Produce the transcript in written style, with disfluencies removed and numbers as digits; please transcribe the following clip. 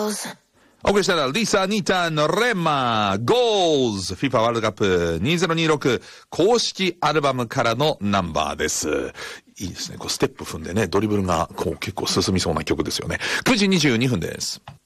goals。 お送りしたら、リサ・ニタンのレンマ、ゴーズ FIFA ワールドカップ2026公式アルバムからのナンバーです。いいですね。こうステップ踏んでね、ドリブルがこう結構進みそうな曲ですよね。9時22分です。